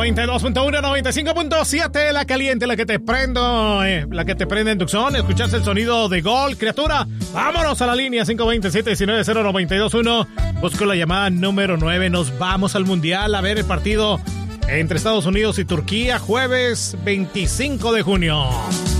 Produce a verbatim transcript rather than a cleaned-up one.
noventa y dos punto uno, noventa y cinco punto siete, la caliente, la que te prendo, eh, la que te prende en Tucson. Escuchaste el sonido de gol, criatura. Vámonos a la línea cinco dos siete, uno nueve cero, nueve dos uno. Busco la llamada número nueve. Nos vamos al Mundial a ver el partido entre Estados Unidos y Turquía, jueves veinticinco de junio.